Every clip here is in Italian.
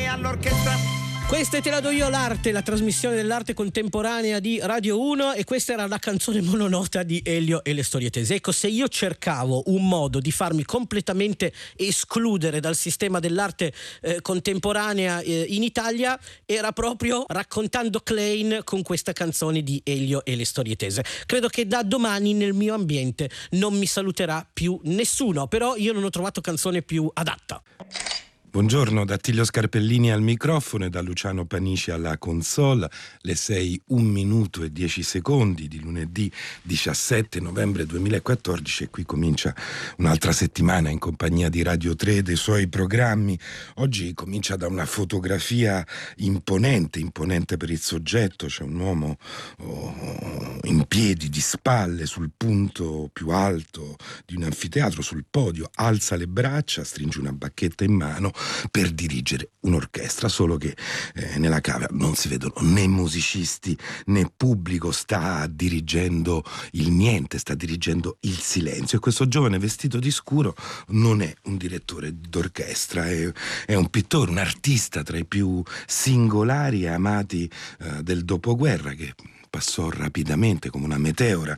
all'orchestra. Questa è Te la do io l'arte, la trasmissione dell'arte contemporanea di Radio 1, e questa era la canzone mononota di Elio e le storie tese. Ecco, se io cercavo un modo di farmi completamente escludere dal sistema dell'arte contemporanea in Italia, era proprio raccontando Klein con questa canzone di Elio e le storie tese. Credo che da domani nel mio ambiente non mi saluterà più nessuno, però io non ho trovato canzone più adatta. Buongiorno, da Attilio Scarpellini al microfono e da Luciano Panici alla console. Le 6, 1 minuto e 10 secondi di lunedì 17 novembre 2014, e qui comincia un'altra settimana in compagnia di Radio 3 dei suoi programmi. Oggi comincia da una fotografia imponente per il soggetto. C'è un uomo in piedi, di spalle, sul punto più alto di un anfiteatro, sul podio, alza le braccia, stringe una bacchetta in mano per dirigere un'orchestra, solo che nella cava non si vedono né musicisti né pubblico, sta dirigendo il niente, sta dirigendo il silenzio. E questo giovane vestito di scuro non è un direttore d'orchestra, è un pittore, un artista tra i più singolari e amati del dopoguerra, che passò rapidamente come una meteora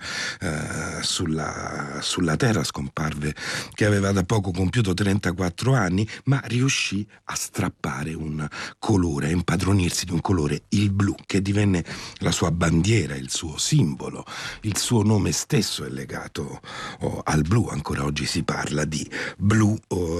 sulla terra, scomparve che aveva da poco compiuto 34 anni, ma riuscì a strappare un colore, a impadronirsi di un colore, il blu, che divenne la sua bandiera, il suo simbolo. Il suo nome stesso è legato al blu. Ancora oggi si parla di Blue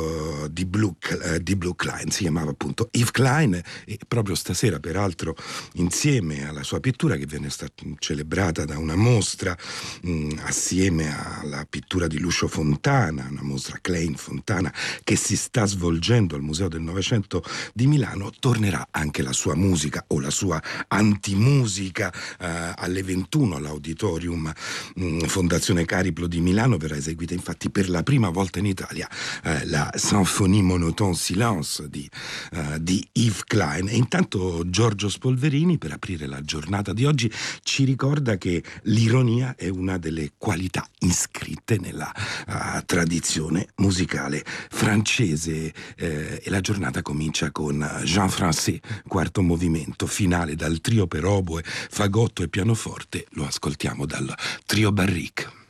Klein. Si chiamava appunto Yves Klein, e proprio stasera, peraltro, insieme alla sua pittura, che venne celebrata da una mostra assieme alla pittura di Lucio Fontana, una mostra Klein Fontana che si sta svolgendo al Museo del Novecento di Milano, tornerà anche la sua musica, o la sua antimusica, alle 21 all'Auditorium Fondazione Cariplo di Milano. Verrà eseguita infatti per la prima volta in Italia la Symphonie Monotone Silence di Yves Klein. E intanto Giorgio Spolverini, per aprire la giornata di oggi, ci ricorda che l'ironia è una delle qualità iscritte nella tradizione musicale francese, e la giornata comincia con Jean Francais, quarto movimento, finale dal trio per oboe, fagotto e pianoforte. Lo ascoltiamo dal trio Barrique.